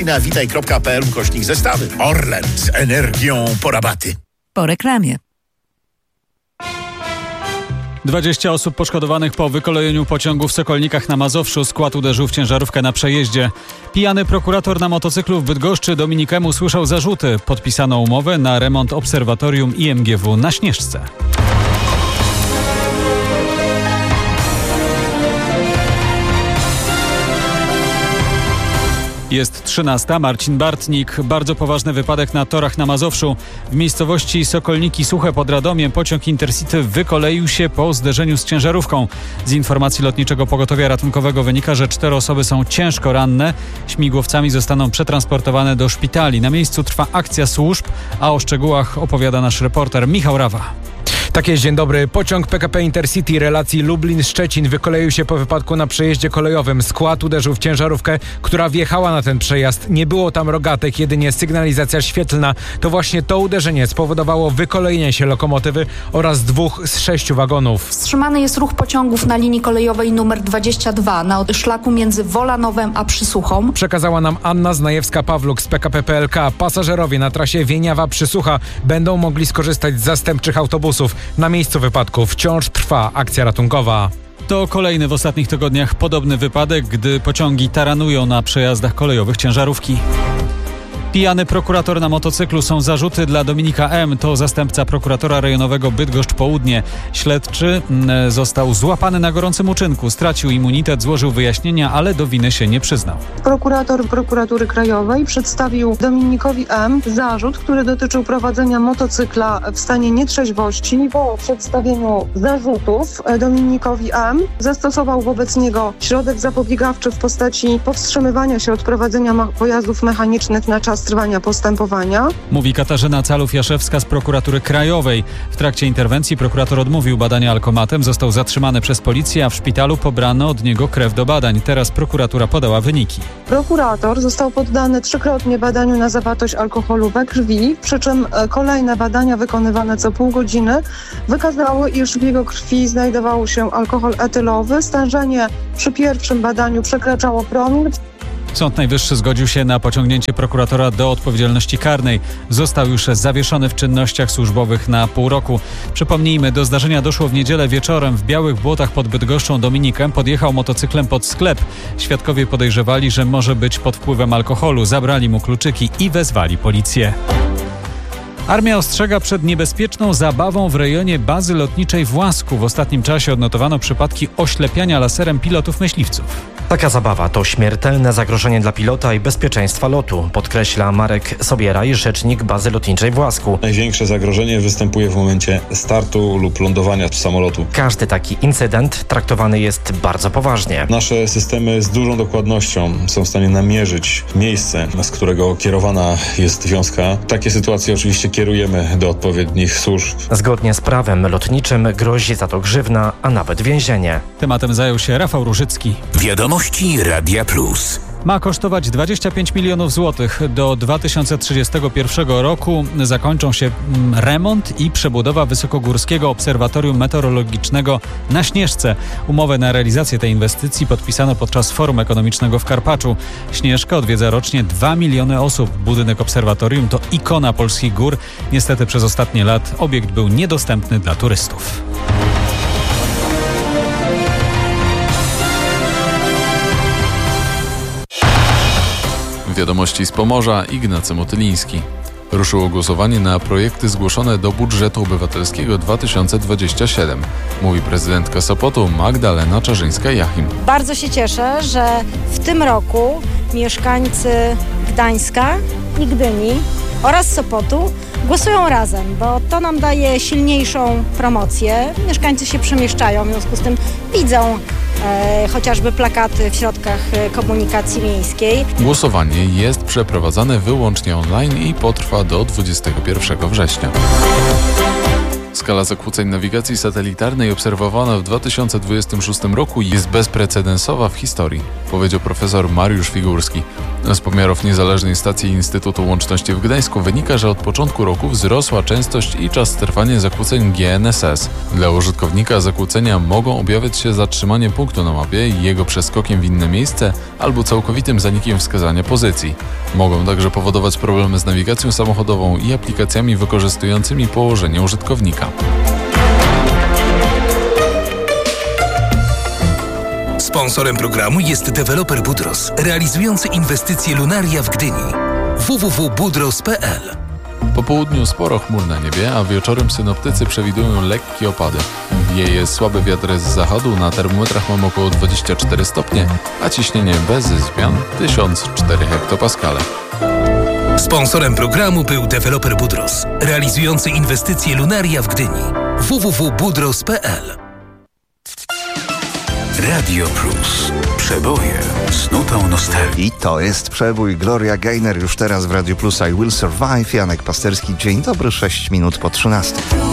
Na witaj.pl/zestawy. Orlen z energią po rabaty. Po reklamie. 20 osób poszkodowanych po wykolejeniu pociągu w Sokolnikach na Mazowszu. Skład uderzył w ciężarówkę na przejeździe. Pijany prokurator na motocyklu w Bydgoszczy Dominik M. usłyszał zarzuty. Podpisano umowę na remont obserwatorium IMGW na Śnieżce. Jest 13. Marcin Bartnik. Bardzo poważny wypadek na torach na Mazowszu. W miejscowości Sokolniki Suche pod Radomiem pociąg Intercity wykoleił się po zderzeniu z ciężarówką. Z informacji Lotniczego Pogotowia Ratunkowego wynika, że 4 osoby są ciężko ranne. Śmigłowcami zostaną przetransportowane do szpitali. Na miejscu trwa akcja służb, a o szczegółach opowiada nasz reporter Michał Rawa. Tak jest, dzień dobry. Pociąg PKP Intercity relacji Lublin-Szczecin wykoleił się po wypadku na przejeździe kolejowym. Skład uderzył w ciężarówkę, która wjechała na ten przejazd. Nie było tam rogatek, jedynie sygnalizacja świetlna. To właśnie to uderzenie spowodowało wykolejenie się lokomotywy oraz 2 z 6 wagonów. Wstrzymany jest ruch pociągów na linii kolejowej nr 22 na szlaku między Wolanowem a Przysuchą. Przekazała nam Anna Znajewska-Pawluk z PKP PLK. Pasażerowie na trasie Wieniawa-Przysłucha będą mogli skorzystać z zastępczych autobusów. Na miejscu wypadku wciąż trwa akcja ratunkowa. To kolejny w ostatnich tygodniach podobny wypadek, gdy pociągi taranują na przejazdach kolejowych ciężarówki. Pijany prokurator na motocyklu. Są zarzuty dla Dominika M. To zastępca prokuratora rejonowego Bydgoszcz Południe. Śledczy został złapany na gorącym uczynku. Stracił immunitet, złożył wyjaśnienia, ale do winy się nie przyznał. Prokurator Prokuratury Krajowej przedstawił Dominikowi M. zarzut, który dotyczył prowadzenia motocykla w stanie nietrzeźwości. Po przedstawieniu zarzutów Dominikowi M. zastosował wobec niego środek zapobiegawczy w postaci powstrzymywania się od prowadzenia pojazdów mechanicznych na czas trwania postępowania. Mówi Katarzyna Calów-Jaszewska z Prokuratury Krajowej. W trakcie interwencji prokurator odmówił badania alkomatem, został zatrzymany przez policję, a w szpitalu pobrano od niego krew do badań. Teraz prokuratura podała wyniki. Prokurator został poddany 3-krotnie badaniu na zawartość alkoholu we krwi, przy czym kolejne badania wykonywane co pół godziny wykazały, iż w jego krwi znajdował się alkohol etylowy. Stężenie przy pierwszym badaniu przekraczało promil. Sąd Najwyższy zgodził się na pociągnięcie prokuratora do odpowiedzialności karnej. Został już zawieszony w czynnościach służbowych na pół roku. Przypomnijmy, do zdarzenia doszło w niedzielę wieczorem w Białych Błotach pod Bydgoszczą. Dominikiem podjechał motocyklem pod sklep. Świadkowie podejrzewali, że może być pod wpływem alkoholu. Zabrali mu kluczyki i wezwali policję. Armia ostrzega przed niebezpieczną zabawą w rejonie bazy lotniczej w Łasku. W ostatnim czasie odnotowano przypadki oślepiania laserem pilotów myśliwców. Taka zabawa to śmiertelne zagrożenie dla pilota i bezpieczeństwa lotu, podkreśla Marek Sobieraj, rzecznik bazy lotniczej w Łasku. Największe zagrożenie występuje w momencie startu lub lądowania samolotu. Każdy taki incydent traktowany jest bardzo poważnie. Nasze systemy z dużą dokładnością są w stanie namierzyć miejsce, z którego kierowana jest wiązka. Takie sytuacje oczywiście kierujemy do odpowiednich służb. Zgodnie z prawem lotniczym grozi za to grzywna, a nawet więzienie. Tematem zajął się Rafał Różycki. Wiadomości Radia Plus. Ma kosztować 25 milionów złotych. Do 2031 roku zakończą się remont i przebudowa Wysokogórskiego Obserwatorium Meteorologicznego na Śnieżce. Umowę na realizację tej inwestycji podpisano podczas Forum Ekonomicznego w Karpaczu. Śnieżkę odwiedza rocznie 2 miliony osób. Budynek obserwatorium to ikona polskich gór. Niestety przez ostatnie lat obiekt był niedostępny dla turystów. Wiadomości z Pomorza, Ignacy Motyliński. Ruszyło głosowanie na projekty zgłoszone do budżetu obywatelskiego 2027, mówi prezydentka Sopotu Magdalena Czarzyńska-Jachim. Bardzo się cieszę, że w tym roku mieszkańcy Gdańska i Gdyni oraz Sopotu głosują razem, bo to nam daje silniejszą promocję. Mieszkańcy się przemieszczają, w związku z tym widzą chociażby plakaty w środkach komunikacji miejskiej. Głosowanie jest przeprowadzane wyłącznie online i potrwa do 21 września. Skala zakłóceń nawigacji satelitarnej obserwowana w 2026 roku jest bezprecedensowa w historii, powiedział profesor Mariusz Figurski. Z pomiarów niezależnej stacji Instytutu Łączności w Gdańsku wynika, że od początku roku wzrosła częstość i czas trwania zakłóceń GNSS. Dla użytkownika zakłócenia mogą objawiać się zatrzymaniem punktu na mapie, jego przeskokiem w inne miejsce albo całkowitym zanikiem wskazania pozycji. Mogą także powodować problemy z nawigacją samochodową i aplikacjami wykorzystującymi położenie użytkownika. Sponsorem programu jest deweloper Budros, realizujący inwestycje Lunaria w Gdyni. www.budros.pl. Po południu sporo chmur na niebie, a wieczorem synoptycy przewidują lekkie opady. Wieje słaby wiatr z zachodu, na termometrach mam około 24 stopnie, a ciśnienie bez zmian 1004 hektopaskale. Sponsorem programu był deweloper Budros, realizujący inwestycje Lunaria w Gdyni. www.budros.pl. Radio Plus. Przeboje z nutą nostalgii. I to jest przebój. Gloria Gaynor już teraz w Radio Plus. I Will Survive. Janek Pasterski. Dzień dobry, 6 minut po 13.